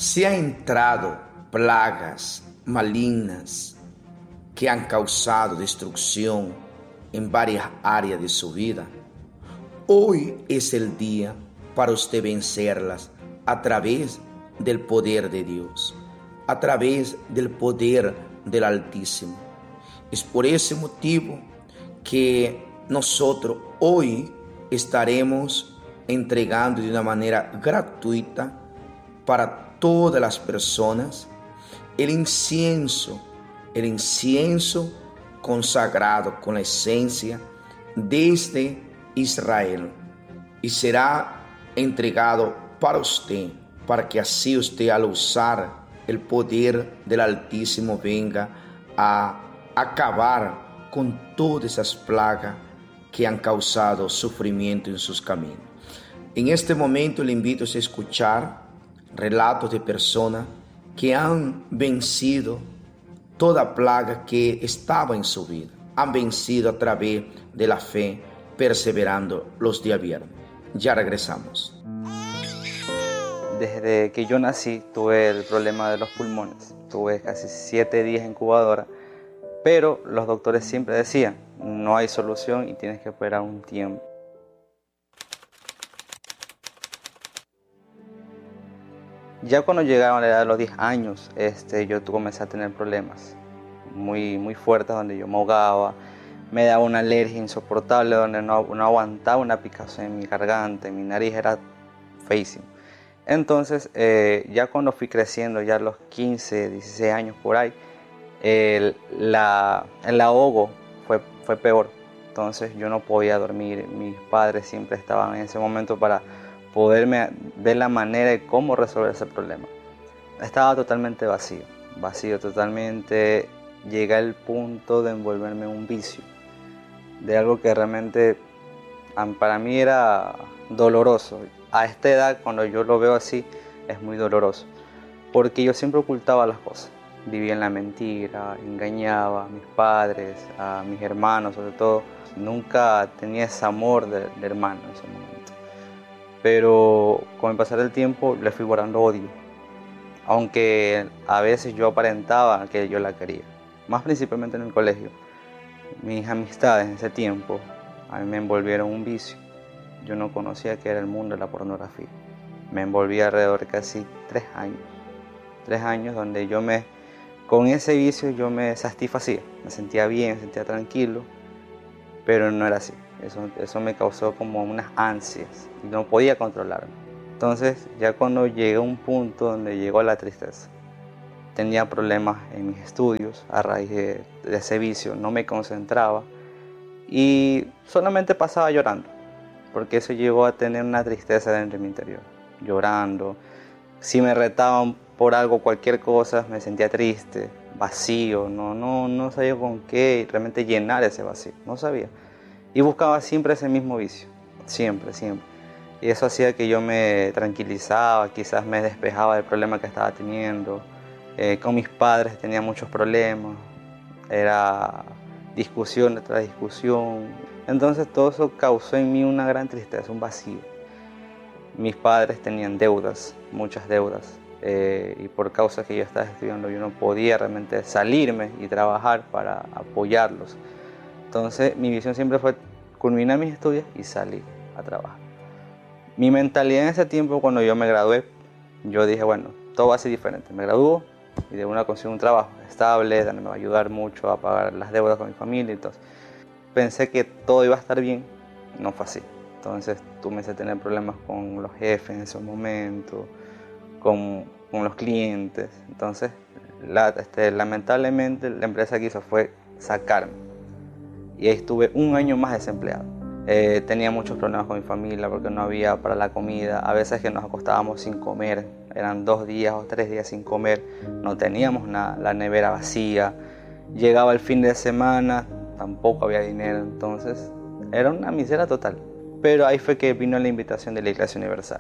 Se han entrado plagas malignas que han causado destrucción en varias áreas de su vida. Hoy es el día para usted vencerlas a través del poder de Dios, a través del poder del Altísimo. Es por ese motivo que nosotros hoy estaremos entregando de una manera gratuita para todas las personas el incienso consagrado con la esencia desde Israel, y será entregado para usted, para que así usted, al usar el poder del Altísimo, venga a acabar con todas esas plagas que han causado sufrimiento en sus caminos. En este momento le invito a escuchar relatos de personas que han vencido toda plaga que estaba en su vida. Han vencido a través de la fe, perseverando los días viernes. Ya regresamos. Desde que yo nací tuve el problema de los pulmones. Tuve casi 7 días en incubadora, pero los doctores siempre decían, no hay solución y tienes que esperar un tiempo. Ya cuando llegaron a la edad de los 10 años, yo comencé a tener problemas muy fuertes, donde yo me ahogaba, me daba una alergia insoportable, donde no aguantaba una picazón en mi garganta, en mi nariz, era feísimo. Entonces, ya cuando fui creciendo, ya a los 15, 16 años por ahí, el ahogo fue peor. Entonces yo no podía dormir, mis padres siempre estaban en ese momento para poderme ver la manera de cómo resolver ese problema. Estaba totalmente vacío totalmente. Llegué al punto de envolverme en un vicio, de algo que realmente para mí era doloroso. A esta edad, cuando yo lo veo así, es muy doloroso, porque yo siempre ocultaba las cosas. Vivía en la mentira, engañaba a mis padres, a mis hermanos sobre todo. Nunca tenía ese amor de hermano en ese momento. Pero con el pasar del tiempo le fui guardando odio, aunque a veces yo aparentaba que yo la quería, más principalmente en el colegio. Mis amistades en ese tiempo a mí me envolvieron un vicio. Yo no conocía qué era el mundo de la pornografía. Me envolví alrededor de casi 3 años. 3 años donde con ese vicio yo me satisfacía, me sentía bien, me sentía tranquilo, pero no era así. Eso me causó como unas ansias y no podía controlarme. Entonces, ya cuando llegué a un punto donde llegó la tristeza, tenía problemas en mis estudios a raíz de ese vicio, no me concentraba y solamente pasaba llorando, porque eso llegó a tener una tristeza dentro de mi interior, llorando. Si me retaban por algo, cualquier cosa, me sentía triste, vacío, no sabía con qué realmente llenar ese vacío, no sabía. Y buscaba siempre ese mismo vicio, siempre. Y eso hacía que yo me tranquilizaba, quizás me despejaba del problema que estaba teniendo. Con mis padres tenía muchos problemas, era discusión tras discusión. Entonces todo eso causó en mí una gran tristeza, un vacío. Mis padres tenían deudas, muchas deudas. Y por causa que yo estaba estudiando, yo no podía realmente salirme y trabajar para apoyarlos. Entonces mi visión siempre fue culminar mis estudios y salir a trabajar. Mi mentalidad en ese tiempo, cuando yo me gradué, yo dije, bueno, todo va a ser diferente. Me gradúo y de una consigo un trabajo estable, donde me va a ayudar mucho a pagar las deudas con mi familia. Entonces pensé que todo iba a estar bien, no fue así. Entonces comencé a tener problemas con los jefes en ese momento, con los clientes. Entonces lamentablemente la empresa que hizo fue sacarme. Y ahí estuve 1 año más desempleado. Tenía muchos problemas con mi familia porque no había para la comida. A veces que nos acostábamos sin comer, eran 2 días o 3 días sin comer, no teníamos nada, la nevera vacía. Llegaba el fin de semana, tampoco había dinero, entonces era una miseria total. Pero ahí fue que vino la invitación de la Iglesia Universal.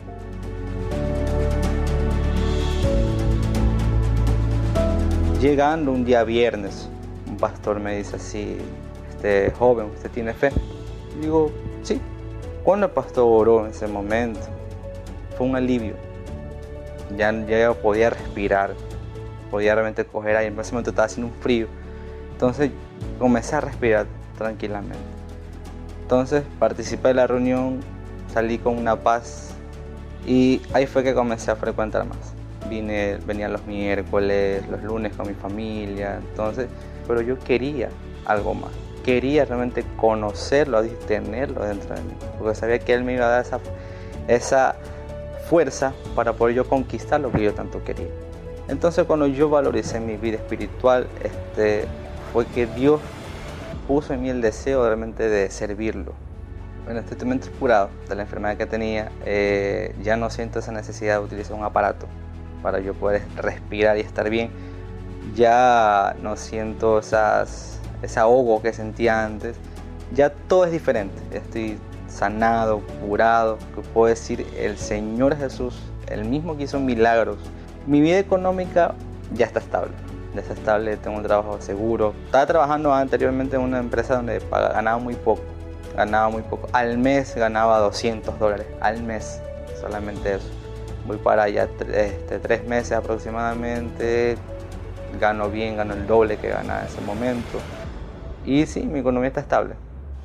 Llegando un día viernes, un pastor me dice así, joven, ¿usted tiene fe? Y digo, sí. Cuando el pastor oró en ese momento, fue un alivio. ya podía respirar, podía realmente coger aire. En ese momento estaba haciendo un frío, entonces comencé a respirar tranquilamente. Entonces participé de la reunión, salí con una paz y ahí fue que comencé a frecuentar más. Venía los miércoles, los lunes con mi familia, entonces, pero yo quería algo más. Quería realmente conocerlo y tenerlo dentro de mí, porque sabía que Él me iba a dar esa fuerza para poder yo conquistar lo que yo tanto quería. Entonces cuando yo valoricé mi vida espiritual, fue que Dios puso en mí el deseo realmente de servirlo. Bueno, estoy totalmente curado de la enfermedad que tenía, ya no siento esa necesidad de utilizar un aparato para yo poder respirar y estar bien. Ya no siento ese ahogo que sentía antes, ya todo es diferente, estoy sanado, curado, que puedo decir el Señor Jesús, el mismo que hizo milagros. Mi vida económica ya está estable, tengo un trabajo seguro. Estaba trabajando anteriormente en una empresa donde ganaba muy poco, al mes ganaba $200, al mes, solamente eso. Voy para allá 3 meses aproximadamente, gano bien, gano el doble que ganaba en ese momento. Y sí, mi economía está estable.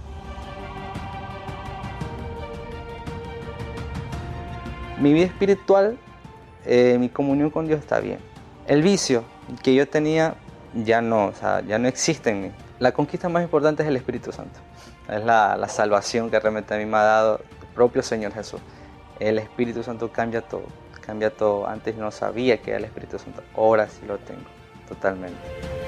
Mi vida espiritual, mi comunión con Dios está bien. El vicio que yo tenía ya no existe en mí. La conquista más importante es el Espíritu Santo. Es la salvación que realmente a mí me ha dado el propio Señor Jesús. El Espíritu Santo cambia todo. Antes no sabía que era el Espíritu Santo, ahora sí lo tengo, totalmente.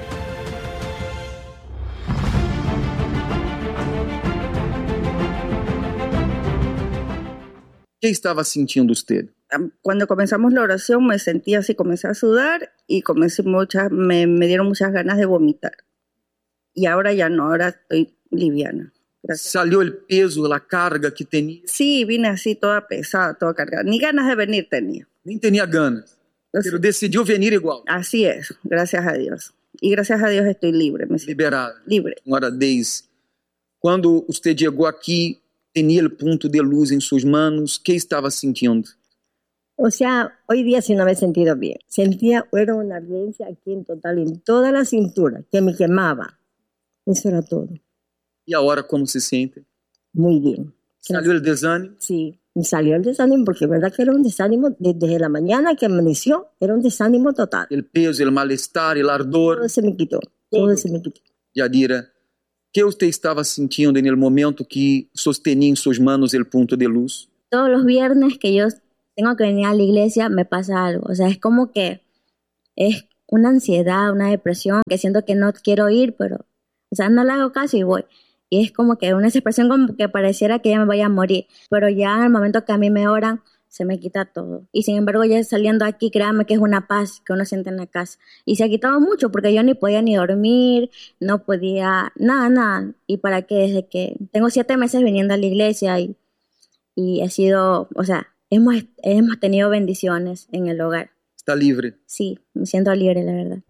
¿Qué estaba sintiendo usted? Cuando comenzamos la oración me sentí así, comencé a sudar y me dieron muchas ganas de vomitar. Y ahora ya no, ahora estoy liviana. Gracias. ¿Salió el peso, la carga que tenía? Sí, vine así toda pesada, toda cargada. Ni ganas de venir tenía. Ni tenía ganas, pero decidió venir igual. Así es, gracias a Dios. Y gracias a Dios estoy libre. Me siento liberada. Libre. Senhora Deise, quando usted llegó aquí, tenía el punto de luz en sus manos, ¿qué estaba sintiendo? O sea, hoy día sí no me he sentido bien. Era una ardencia aquí en total, en toda la cintura, que me quemaba. Eso era todo. ¿Y ahora cómo se siente? Muy bien. ¿Salió el desánimo? Sí, me salió el desánimo porque es verdad que era un desánimo desde la mañana que amaneció, era un desánimo total. El peso, el malestar, el ardor. Todo se me quitó, todo se me quitó. Yadira, ¿qué usted estaba sintiendo en el momento que sostenía en sus manos el punto de luz? Todos los viernes que yo tengo que venir a la iglesia me pasa algo. O sea, es como que es una ansiedad, una depresión, que siento que no quiero ir, pero, o sea, no le hago caso y voy. Y es como que una expresión como que pareciera que ya me vaya a morir. Pero ya en el momento que a mí me oran, se me quita todo. Y sin embargo, ya saliendo aquí, créanme que es una paz que uno siente en la casa. Y se ha quitado mucho porque yo ni podía ni dormir, no podía, nada. Y para qué, desde que tengo 7 meses viniendo a la iglesia y he sido, o sea, hemos tenido bendiciones en el hogar. ¿Está libre? Sí, me siento libre, la verdad.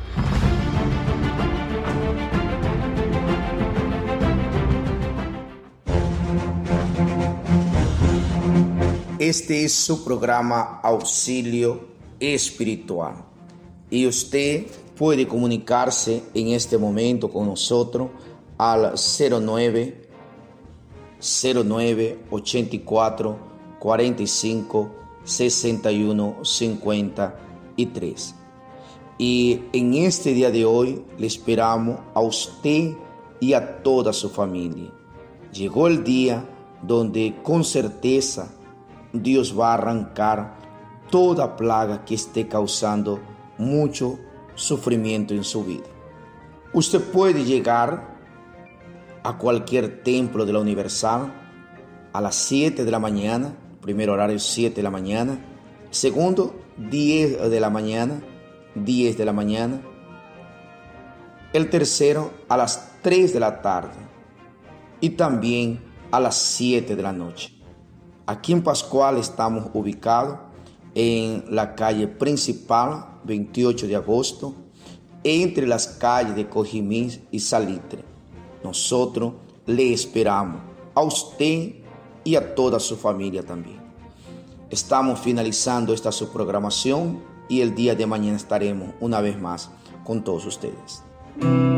Este es su programa Auxilio Espiritual y usted puede comunicarse en este momento con nosotros al 09 84 45 61 53. Y en este día de hoy le esperamos a usted y a toda su familia. Llegó el día donde con certeza Dios va a arrancar toda plaga que esté causando mucho sufrimiento en su vida. Usted puede llegar a cualquier templo de la Universal a las 7 de la mañana, primer horario 7 de la mañana, segundo 10 de la mañana, el tercero a las 3 de la tarde y también a las 7 de la noche. Aquí en Pascual estamos ubicados en la calle principal, 28 de agosto, entre las calles de Cojimí y Salitre. Nosotros le esperamos a usted y a toda su familia también. Estamos finalizando esta subprogramación y el día de mañana estaremos una vez más con todos ustedes.